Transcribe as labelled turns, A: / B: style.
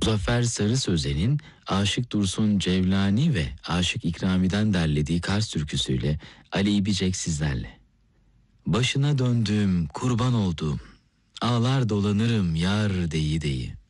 A: Muzaffer Sarı Sözen'in Aşık Dursun Cevlani ve Aşık İkrami'den derlediği Kars türküsüyle Ali İbicek sizlerle. Başına döndüm, kurban oldum, ağlar dolanırım yar deyi deyi.